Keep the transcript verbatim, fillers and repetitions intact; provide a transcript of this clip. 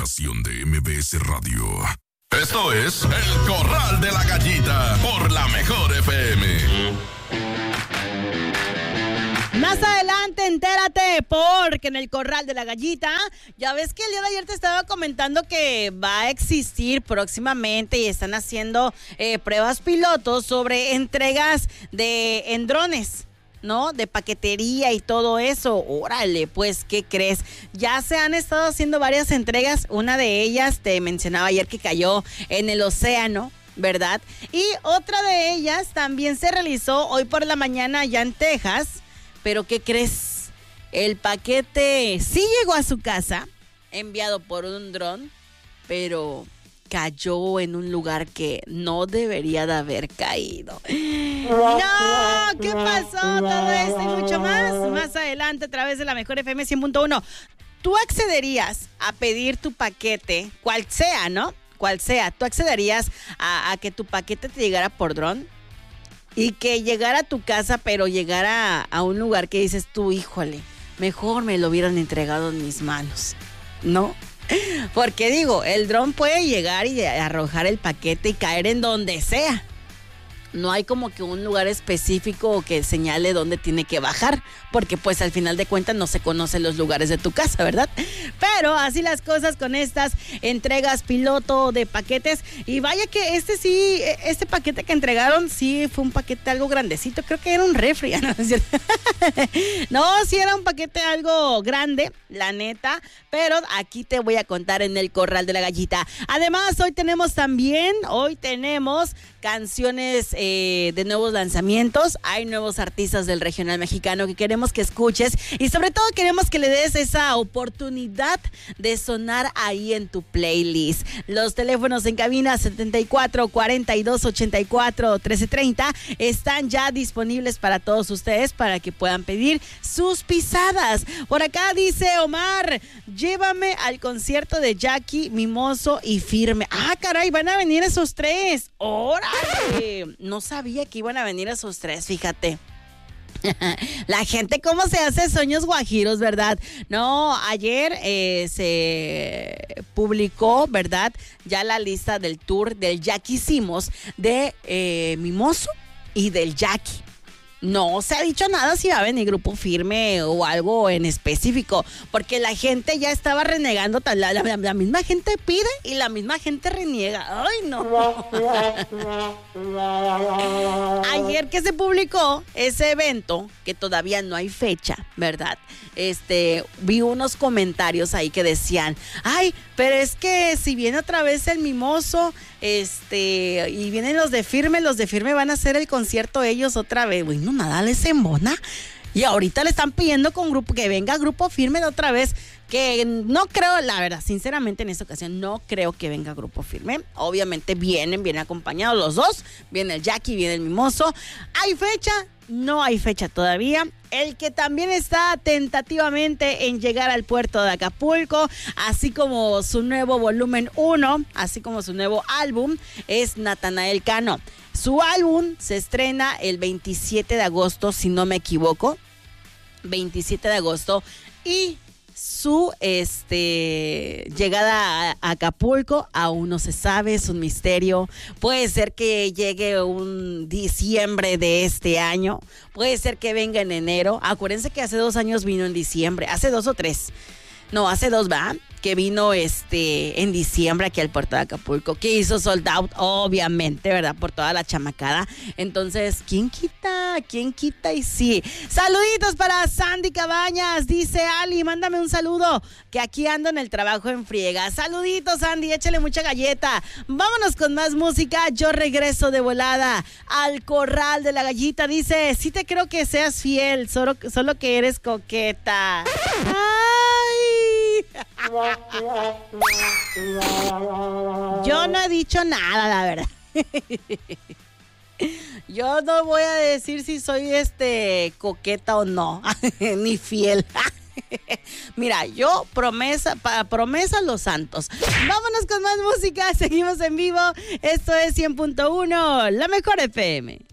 estación de M B S Radio. Esto es El Corral de la Gallita por la Mejor F M. Más adelante, entérate, porque en el Corral de la Gallita, ya ves que el día de ayer te estaba comentando que va a existir próximamente y están haciendo eh, pruebas pilotos sobre entregas de en drones, ¿no? De paquetería y todo eso. Órale, pues, ¿qué crees? Ya se han estado haciendo varias entregas. Una de ellas, te mencionaba ayer que cayó en el océano, ¿verdad? Y otra de ellas también se realizó hoy por la mañana allá en Texas. Pero ¿qué crees? El paquete sí llegó a su casa, enviado por un dron, pero cayó en un lugar que no debería de haber caído. ¡No! ¿Qué pasó? Todo esto y mucho más. Más adelante a través de la Mejor F M cien punto uno. ¿Tú accederías a pedir tu paquete, cual sea, ¿no? Cual sea. ¿Tú accederías a, a que tu paquete te llegara por dron? Y que llegara a tu casa, pero llegara a, a un lugar que dices tú, híjole, mejor me lo hubieran entregado en mis manos, ¿no? Porque digo, el dron puede llegar y arrojar el paquete y caer en donde sea. No hay como que un lugar específico que señale dónde tiene que bajar, porque pues al final de cuentas no se conocen los lugares de tu casa, ¿verdad? Pero así las cosas con estas entregas piloto de paquetes. Y vaya que este sí, este paquete que entregaron sí fue un paquete algo grandecito, creo que era un refri, ¿no? No, sí era un paquete algo grande, la neta, pero aquí te voy a contar en el Corral de la Gallita. Además, hoy tenemos también, hoy tenemos canciones eh, de nuevos lanzamientos. Hay nuevos artistas del regional mexicano que queremos que escuches y sobre todo queremos que le des esa oportunidad de sonar ahí en tu playlist. Los teléfonos en cabina setenta y cuatro, cuarenta y dos, ochenta y cuatro, trece treinta están ya disponibles para todos ustedes para que puedan pedir sus pisadas. Por acá dice Omar, llévame al concierto de Jackie, Mimoso y Firme. Ah, caray, van a venir esos tres. ¡Órale! No sabía que iban a venir esos tres, fíjate. La gente cómo se hace sueños guajiros, ¿verdad? No, ayer eh, se publicó, ¿verdad? Ya la lista del tour del Jackie Hicimos de eh, Mimoso y del Jackie. No se ha dicho nada si va a venir Grupo Firme o algo en específico, porque la gente ya estaba renegando, la, la, la misma gente pide y la misma gente reniega. ¡Ay, no! Ayer que se publicó ese evento, que todavía no hay fecha, ¿verdad? Este, vi unos comentarios ahí que decían, ay, pero es que si viene otra vez el Mimoso, este, y vienen los de Firme, los de Firme van a hacer el concierto ellos otra vez. Bueno, nada les embona. Y ahorita le están pidiendo con grupo que venga Grupo Firme de otra vez, que no creo, la verdad, sinceramente en esta ocasión no creo que venga Grupo Firme. Obviamente vienen, vienen acompañados los dos, viene el Jackie, viene el Mimoso. ¿Hay fecha? No hay fecha todavía. El que también está tentativamente en llegar al puerto de Acapulco, así como su nuevo volumen uno, así como su nuevo álbum, es Natanael Cano. Su álbum se estrena el veintisiete de agosto, si no me equivoco, veintisiete de agosto, y su este llegada a Acapulco aún no se sabe, es un misterio. Puede ser que llegue un diciembre de este año, puede ser que venga en enero. Acuérdense que hace dos años vino en diciembre, hace dos o tres, no, hace dos, ¿va? Que vino este en diciembre aquí al puerto de Acapulco, que hizo sold out, obviamente, ¿verdad? Por toda la chamacada. Entonces, ¿quién quita? ¿Quién quita? Y sí. Saluditos para Sandy Cabañas. Dice Ali, mándame un saludo, que aquí ando en el trabajo en friega. Saluditos, Sandy, échale mucha galleta. Vámonos con más música. Yo regreso de volada al Corral de la Gallita. Dice, sí te creo que seas fiel, solo, solo que eres coqueta. ¡Ay! Yo no he dicho nada, la verdad. Yo no voy a decir si soy este coqueta o no, ni fiel. Mira, yo promesa, para promesa los santos. Vámonos con más música, seguimos en vivo. Esto es cien punto uno, la Mejor F M.